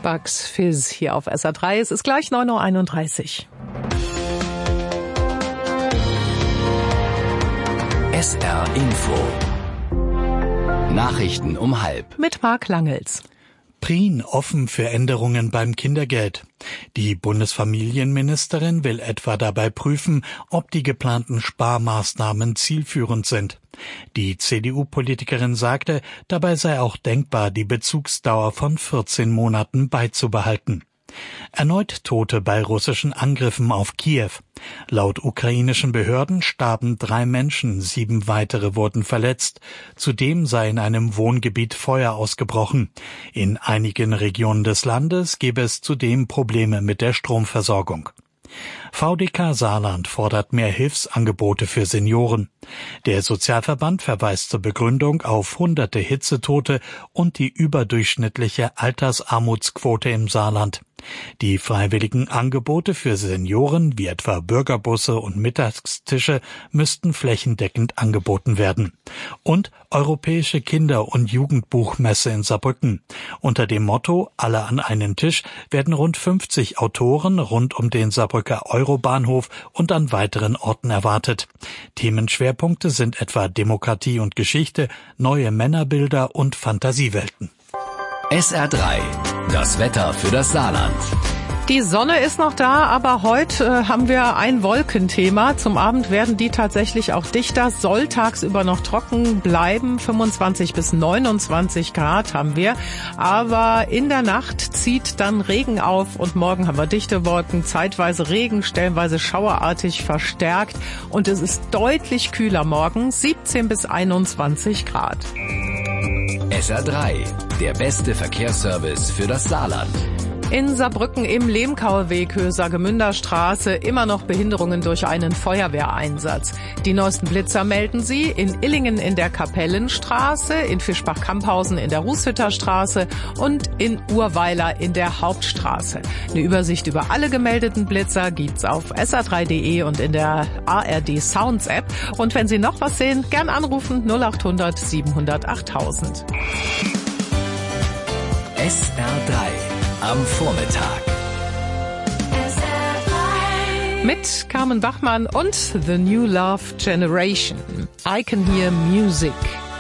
Bugs Fizz hier auf SR3. Es ist gleich 9:31 Uhr. SR Info. Nachrichten um 12:30. Mit Marc Langels. Prien offen für Änderungen beim Kindergeld. Die Bundesfamilienministerin will etwa dabei prüfen, ob die geplanten Sparmaßnahmen zielführend sind. Die CDU-Politikerin sagte, dabei sei auch denkbar, die Bezugsdauer von 14 Monaten beizubehalten. Erneut Tote bei russischen Angriffen auf Kiew. Laut ukrainischen Behörden starben 3 Menschen, 7 weitere wurden verletzt. Zudem sei in einem Wohngebiet Feuer ausgebrochen. In einigen Regionen des Landes gebe es zudem Probleme mit der Stromversorgung. VDK Saarland fordert mehr Hilfsangebote für Senioren. Der Sozialverband verweist zur Begründung auf hunderte Hitzetote und die überdurchschnittliche Altersarmutsquote im Saarland. Die freiwilligen Angebote für Senioren, wie etwa Bürgerbusse und Mittagstische, müssten flächendeckend angeboten werden. Und Europäische Kinder- und Jugendbuchmesse in Saarbrücken. Unter dem Motto »Alle an einen Tisch« werden rund 50 Autoren rund um den Saarbrücker Eurobahnhof und an weiteren Orten erwartet. Themenschwerpunkte sind etwa Demokratie und Geschichte, neue Männerbilder und Fantasiewelten. SR3, das Wetter für das Saarland. Die Sonne ist noch da, aber heute haben wir ein Wolkenthema. Zum Abend werden die tatsächlich auch dichter, soll tagsüber noch trocken bleiben. 25 bis 29 Grad haben wir. Aber in der Nacht zieht dann Regen auf und morgen haben wir dichte Wolken, zeitweise Regen, stellenweise schauerartig verstärkt. Und es ist deutlich kühler morgen, 17 bis 21 Grad. SR3, der beste Verkehrsservice für das Saarland. In Saarbrücken im Lehmkauer Weg, Höser-Gemünder Straße, immer noch Behinderungen durch einen Feuerwehreinsatz. Die neuesten Blitzer melden sie in Illingen in der Kapellenstraße, in Fischbach-Kamphausen in der Rußhütter Straße und in Urweiler in der Hauptstraße. Eine Übersicht über alle gemeldeten Blitzer gibt's auf sr3.de und in der ARD Sounds App. Und wenn Sie noch was sehen, gern anrufen 0800 700 8000. SR3 am Vormittag. Mit Carmen Bachmann und The New Love Generation. I Can Hear Music.